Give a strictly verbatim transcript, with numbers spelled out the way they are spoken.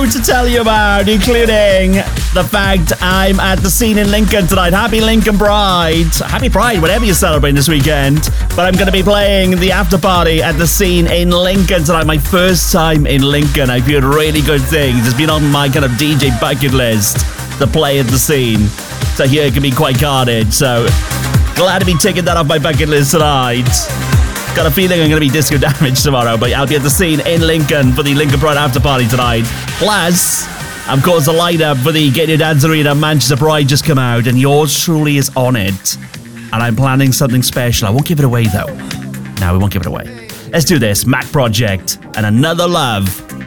to tell you about, including the fact I'm at the scene in Lincoln tonight. Happy Lincoln Pride. Happy Pride, whatever you're celebrating this weekend. But I'm going to be playing the after party at the scene in Lincoln tonight. My first time in Lincoln. I've heard really good things. It's been on my kind of D J bucket list to play at the scene. So here it can be quite carnage. So glad to be taking that off my bucket list tonight. Got a feeling I'm going to be disco damaged tomorrow, but I'll be at the scene in Lincoln for the Lincoln Pride after party tonight. Plus, of course, the lineup for the Get Your Dance Arena Manchester Pride just come out, and yours truly is on it. And I'm planning something special. I won't give it away, though. No, we won't give it away. Let's do this. Mac Project and Another Love.